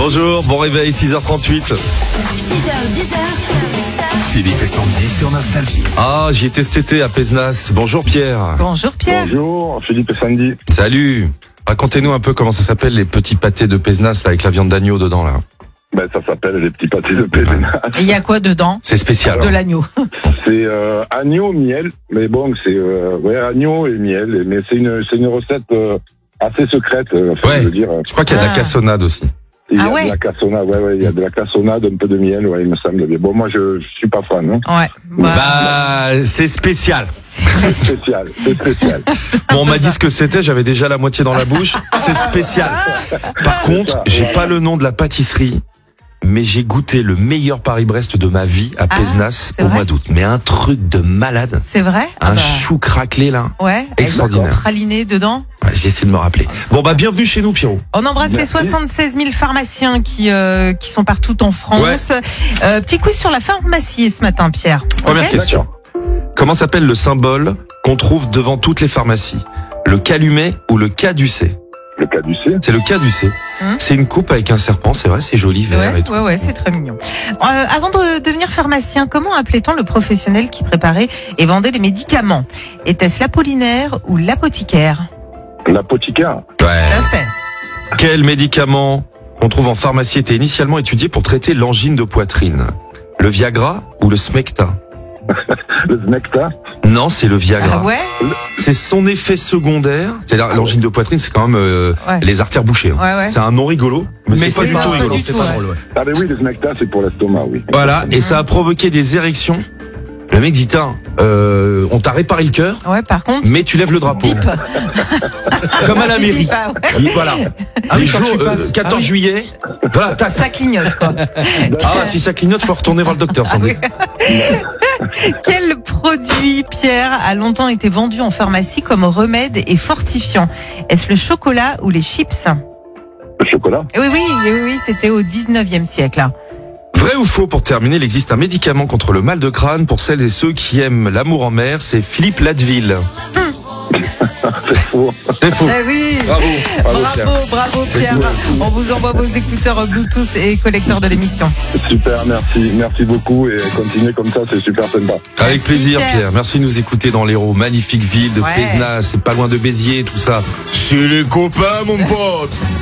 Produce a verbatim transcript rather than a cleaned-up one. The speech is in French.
Bonjour, bon réveil, six heures trente-huit. six heures, dix heures. Philippe et Sandy sur Nostalgie. Ah, j'y étais cet été à Pézenas. Bonjour Pierre. Bonjour Pierre. Bonjour, Philippe et Sandy. Salut. Racontez-nous un peu comment ça s'appelle les petits pâtés de Pézenas là, avec la viande d'agneau dedans là. Ben, ça s'appelle les petits pâtés de Pézenas. Et il y a quoi dedans? C'est spécial. De l'agneau. C'est euh, agneau, miel, mais bon, c'est euh, ouais, agneau et miel, mais c'est une, c'est une recette euh, assez secrète, euh, enfin, Ouais. je veux dire. Je crois qu'il y a de la Ah. cassonade aussi. Il y a Ah ouais. de la cassonade, ouais, ouais, il y a de la cassonade, un peu de miel, ouais, il me semble bien. Bon, moi, je, je suis pas fan, hein. Ouais. Bah, Bah, c'est spécial. C'est spécial, c'est spécial. Bon, on m'a dit ce que c'était, j'avais déjà la moitié dans la bouche. C'est spécial. Par contre, ça, j'ai ouais. pas le nom de la pâtisserie, mais j'ai goûté le meilleur Paris-Brest de ma vie à Ah, Pézenas c'est au vrai mois d'août. Mais un truc de malade. c'est vrai? Ah Un bah, chou craquelé là. Ouais. Extraordinaire. Avec praliné dedans. Ouais, je vais essayer de me rappeler. Bon, bah, bienvenue chez nous, Pierrot. On embrasse Merci. les soixante-seize mille pharmaciens qui, euh, qui sont partout en France. Euh, petit quiz sur la pharmacie ce matin, Pierre. Première Ok question. Comment s'appelle le symbole qu'on trouve devant toutes les pharmacies? Le calumet ou le caducée? Le caducé. C'est le caducée. Hum. C'est une coupe avec un serpent, c'est vrai, c'est joli, vert et Ouais, tout. ouais, ouais, c'est très mignon. Euh, avant de devenir pharmacien, comment appelait-on le professionnel qui préparait et vendait les médicaments? Était-ce l'apollinaire ou l'apothicaire? L'apothicaire. Tout Ouais. à fait. Quel médicament qu'on trouve en pharmacie était initialement étudié pour traiter l'angine de poitrine? Le Viagra ou le Smecta? Le Smecta. Non, c'est le Viagra. Ah ouais? C'est son effet secondaire. C'est la- l'angine de poitrine, c'est quand même euh, Ouais. les artères bouchées. hein. Ouais, ouais. C'est un nom rigolo, mais, c'est pas c'est du pas- tout pas rigolo. du C'est tout, pas ouais. drôle, ouais. Ah, mais oui, le Smecta, c'est pour l'estomac, oui. Voilà, et ça a provoqué des érections. Le mec dit, tiens, euh, on t'a réparé le cœur, Ouais, par contre. mais tu lèves le drapeau. Bip. Comme à la mairie. Ah ouais. Il- Voilà. Ah oui, Le quand jour, tu euh, passes. quatorze Ah oui. juillet. Voilà, tac. Ça clignote, quoi. Ah, si ça clignote, faut retourner voir le docteur, Sandy. Quel produit, Pierre, a longtemps été vendu en pharmacie comme remède et fortifiant? Est-ce le chocolat ou les chips? Le chocolat. Oui, oui, oui, oui, c'était au dixneuvième siècle. hein. Vrai ou faux, pour terminer, il existe un médicament contre le mal de crâne pour celles et ceux qui aiment l'amour en mer, c'est Philippe Ladville. C'est faux. C'est faux. Eh oui. Bravo. Bravo, Pierre. Bravo, bravo Pierre. On vous envoie vos écouteurs Bluetooth et collecteurs de l'émission. Super, merci. Merci beaucoup et continuez comme ça, c'est super sympa. Avec plaisir, Pierre. Pierre. Merci de nous écouter dans l'Hérault. Magnifique ville de Ouais. Pézenas, c'est pas loin de Béziers, tout ça. C'est les copains, mon pote.